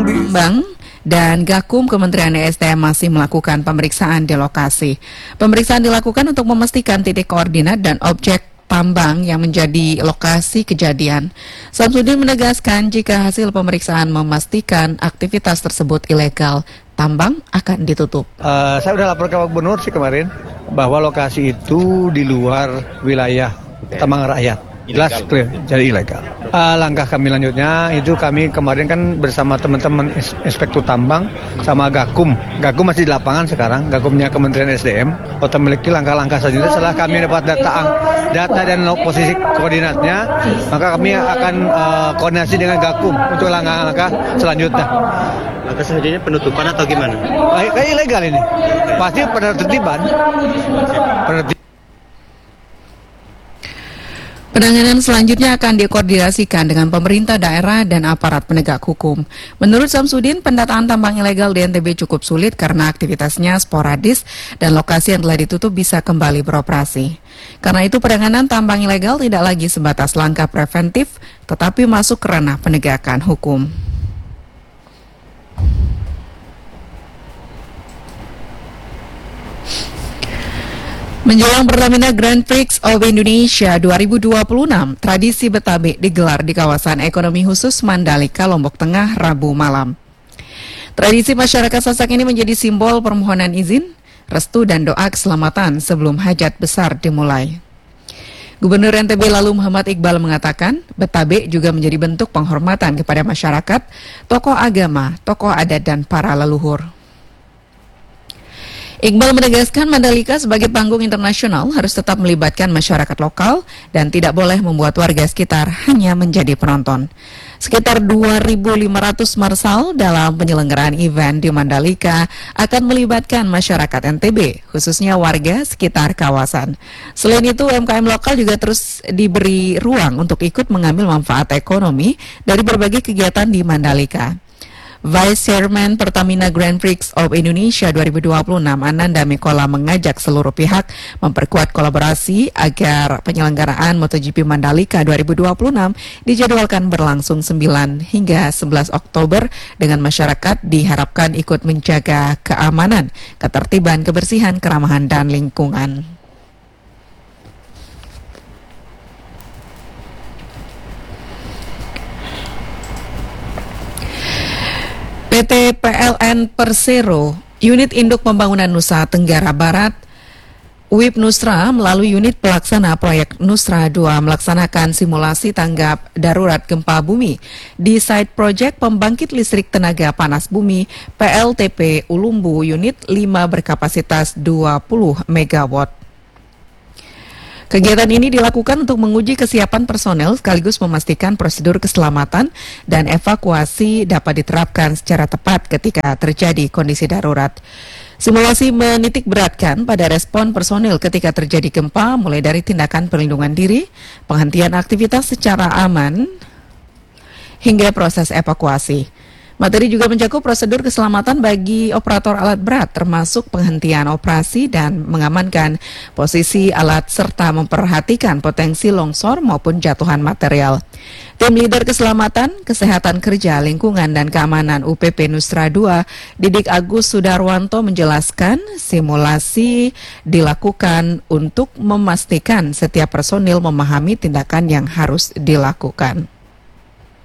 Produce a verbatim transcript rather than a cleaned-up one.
Tambang dan Gakum Kementerian E S D M masih melakukan pemeriksaan di lokasi. Pemeriksaan dilakukan untuk memastikan titik koordinat dan objek tambang yang menjadi lokasi kejadian. Samsudin menegaskan jika hasil pemeriksaan memastikan aktivitas tersebut ilegal, tambang akan ditutup. Uh, saya sudah lapor ke Pak Gubernur sih kemarin bahwa lokasi itu di luar wilayah tambang rakyat. Jelas clear, jadi ilegal. Uh, langkah kami lanjutnya itu kami kemarin kan bersama teman-teman inspektur tambang sama Gakum. Gakum masih di lapangan sekarang, Gakumnya Kementerian S D M. Kita memiliki langkah-langkah selanjutnya setelah kami dapat data data dan posisi koordinatnya, maka kami akan uh, koordinasi dengan Gakum untuk langkah-langkah selanjutnya. Langkah selanjutnya penutupan atau gimana? Kayak ilegal ini. Pasti penertiban. Penertiban. Penanganan selanjutnya akan dikoordinasikan dengan pemerintah daerah dan aparat penegak hukum. Menurut Samsudin, pendataan tambang ilegal di N T B cukup sulit karena aktivitasnya sporadis dan lokasi yang telah ditutup bisa kembali beroperasi. Karena itu penanganan tambang ilegal tidak lagi sebatas langkah preventif, tetapi masuk ke ranah penegakan hukum. Menjelang Pertamina Grand Prix of Indonesia dua ribu dua puluh enam, tradisi Betabe digelar di kawasan ekonomi khusus Mandalika, Lombok Tengah, Rabu malam. Tradisi masyarakat Sasak ini menjadi simbol permohonan izin, restu dan doa keselamatan sebelum hajat besar dimulai. Gubernur N T B lalu Muhammad Iqbal mengatakan, Betabe juga menjadi bentuk penghormatan kepada masyarakat, tokoh agama, tokoh adat dan para leluhur. Iqbal menegaskan Mandalika sebagai panggung internasional harus tetap melibatkan masyarakat lokal dan tidak boleh membuat warga sekitar hanya menjadi penonton. Sekitar dua ribu lima ratus marsal dalam penyelenggaraan event di Mandalika akan melibatkan masyarakat N T B, khususnya warga sekitar kawasan. Selain itu, U M K M lokal juga terus diberi ruang untuk ikut mengambil manfaat ekonomi dari berbagai kegiatan di Mandalika. Vice Chairman Pertamina Grand Prix of Indonesia dua ribu dua puluh enam Ananda Mikola mengajak seluruh pihak memperkuat kolaborasi agar penyelenggaraan MotoGP Mandalika dua ribu dua puluh enam dijadwalkan berlangsung sembilan hingga sebelas Oktober dengan masyarakat diharapkan ikut menjaga keamanan, ketertiban, kebersihan, keramahan, dan lingkungan. P T P L N Persero, Unit Induk Pembangunan Nusa Tenggara Barat, U I P Nusra melalui unit pelaksana proyek Nusra dua melaksanakan simulasi tanggap darurat gempa bumi di site proyek pembangkit listrik tenaga panas bumi P L T P Ulumbu unit lima berkapasitas dua puluh megawatt. Kegiatan ini dilakukan untuk menguji kesiapan personel sekaligus memastikan prosedur keselamatan dan evakuasi dapat diterapkan secara tepat ketika terjadi kondisi darurat. Simulasi menitik beratkan pada respon personil ketika terjadi gempa, mulai dari tindakan perlindungan diri, penghentian aktivitas secara aman, hingga proses evakuasi. Materi juga mencakup prosedur keselamatan bagi operator alat berat, termasuk penghentian operasi dan mengamankan posisi alat serta memperhatikan potensi longsor maupun jatuhan material. Tim Leader Keselamatan, Kesehatan Kerja, Lingkungan, dan Keamanan U P P Nusra dua, Didik Agus Sudarwanto menjelaskan simulasi dilakukan untuk memastikan setiap personil memahami tindakan yang harus dilakukan.